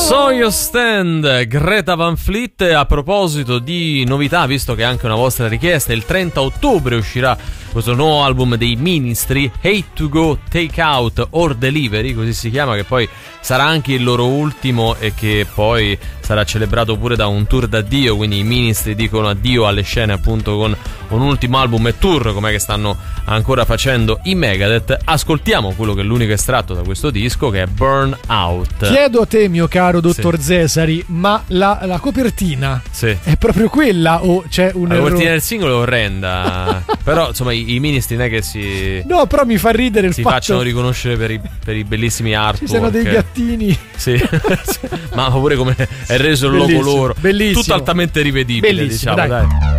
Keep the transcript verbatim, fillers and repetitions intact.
So You Stand, Greta Van Fleet. A proposito di novità, visto che è anche una vostra richiesta, il trenta ottobre uscirà questo nuovo album dei Ministry, Hate to Go, Take Out or Delivery, così si chiama, che poi sarà anche il loro ultimo e che poi sarà celebrato pure da un tour d'addio, quindi i Ministry dicono addio alle scene appunto con un ultimo album e tour, come che stanno ancora facendo i Megadeth. Ascoltiamo quello che è l'unico estratto da questo disco, che è Burn Out. Chiedo a te, mio caro dottor Sì. Cesari, ma la, la copertina Sì. è proprio quella o c'è un La errore? copertina del singolo è orrenda, però insomma i, i Ministry non è che si, No, però mi fa ridere il si fatto facciano riconoscere per i, per i bellissimi artwork. ci sono dei gattini. Sì. Ma pure come è reso il logo Bellissimo, loro, bellissimo. tutto altamente rivedibile, Bellissimo, diciamo, dai. dai.